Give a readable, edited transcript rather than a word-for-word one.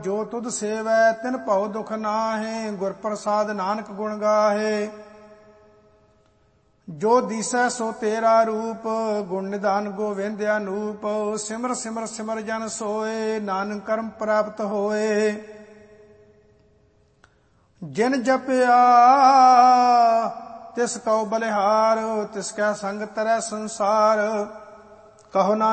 ਜੋ ਤੁਧ ਸੇਵੈ ਤਿਨ ਭਉ ਦੁਖ ਨਾਹਿ। ਗੁਰ ਪ੍ਰਸਾਦ ਨਾਨਕ ਗੁਣ ਗਾਹੇ। ਜੋ ਦੀਸੈ ਸੋ ਤੇਰਾ ਰੂਪ ਗੁਣ ਨਿਧਾਨ ਗੋਵਿੰਦ ਅਨੂਪ। ਸਿਮਰ ਸਿਮਰ ਸਿਮਰ ਜਨ ਸੋਏ ਨਾਨਕ ਕਰਮ ਪ੍ਰਾਪਤ ਹੋਏ। ਜਿਨ ਜਪਿਆ ਤਿਸ ਕਉ ਬਲਿਹਾਰ ਤਿਸ ਕੈ ਸੰਗ ਤਰੈ ਸੰਸਾਰ। ਕਹੋ ਨਾ